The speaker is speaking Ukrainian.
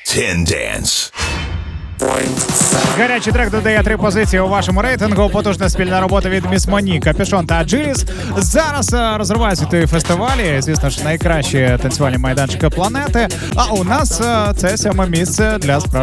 10 Dance. Гарячий трек додає 3 позиції у вашому рейтингу. Потужна спільна робота від Міс Моні, Капюшон та Джиліс. Зараз розривають світові фестивалі. Звісно ж, найкращі танцювальні майданчики планети. А у нас це 7-е місце для справжнього